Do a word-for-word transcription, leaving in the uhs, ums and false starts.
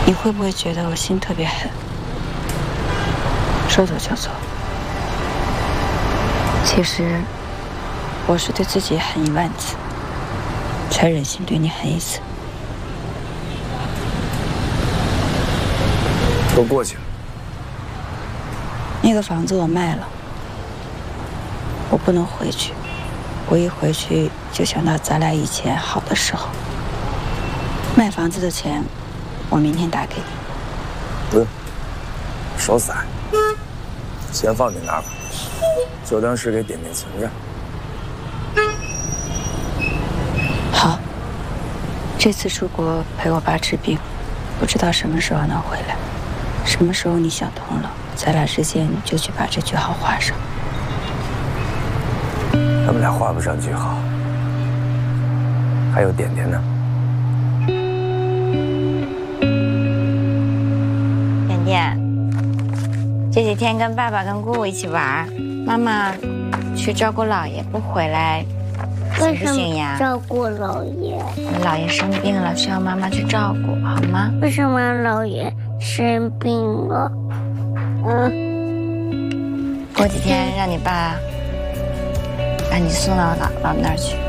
你会不会觉得我心特别狠，说走就走？其实我是对自己狠一万次，才忍心对你狠一次。 都过去了。 那个房子我卖了，我不能回去。我一回去就想到咱俩以前好的时候。卖房子的钱，我明天打给你。 不用，少散，先放你那吧，就当是给点点存着。 好，这次出国陪我爸治病，不知道什么时候能回来。什么时候你想通了，咱俩之间就去把这句号画上。 他们俩画不上句号，还有点点呢。 点点，这几天跟爸爸跟姑姑一起玩，妈妈去照顾姥爷不回来，行不行呀？ 照顾姥爷？ 姥爷生病了，需要妈妈去照顾，好吗？ 为什么姥爷生病了？嗯， 过几天让你爸把你送到姥姥那儿去。